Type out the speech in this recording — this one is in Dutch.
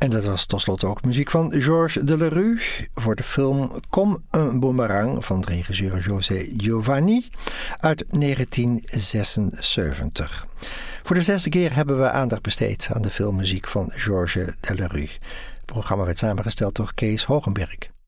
En dat was tot slot ook muziek van Georges Delerue voor de film Comme un boomerang van regisseur José Giovanni uit 1976. Voor de 6e keer hebben we aandacht besteed aan de filmmuziek van Georges Delerue. Het programma werd samengesteld door Kees Hogenberg.